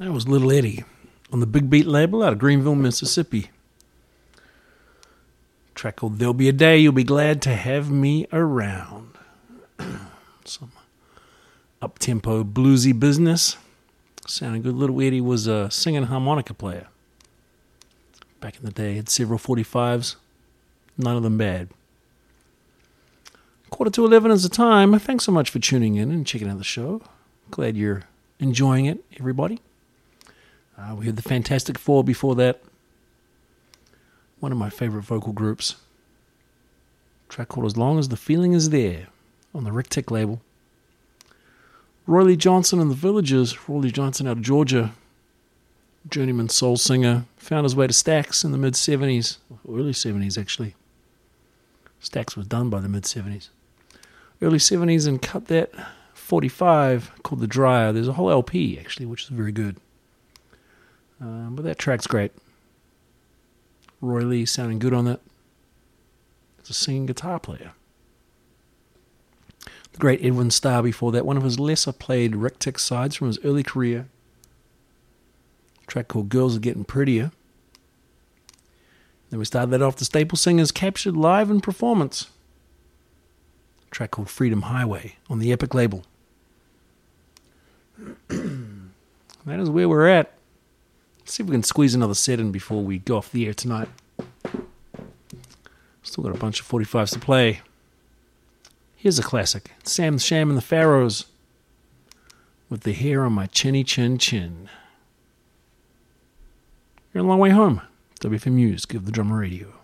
That was Little Eddie on the Big Beat label out of Greenville, Mississippi. Track called There'll Be a Day You'll Be Glad to Have Me Around. Some up-tempo bluesy business. Sounding good. Little Eddie was a singing harmonica player. Back in the day, had several 45s. None of them bad. 11:15 is the time. Thanks so much for tuning in and checking out the show. Glad you're enjoying it, everybody. We had the Fantastic Four before that. One of my favorite vocal groups. Track called As Long as the Feeling Is There on the Rick Tick label. Roy Lee Johnson and the Villagers. Roy Lee Johnson out of Georgia. Journeyman soul singer. Found his way to Stax in the mid-70s. Early 70s, actually. Stax was done by the mid-70s. Early 70s, and cut that 45 called The Dryer. There's a whole LP, actually, which is very good. But that track's great. Roy Lee sounding good on that. He's a singing guitar player. The great Edwin Starr before that. One of his lesser played Rick Tick sides from his early career. A track called Girls Are Getting Prettier. Then we started that off. The Staple Singers captured live in performance. A track called Freedom Highway on the Epic label. That is where we're at. Let's see if we can squeeze another set in before we go off the air tonight. Still got a bunch of 45s to play. Here's a classic. Sam the Sham and the Pharaohs with The Hair on My Chinny Chin Chin. You're a long way home. WFMU's Give the Drummer Radio.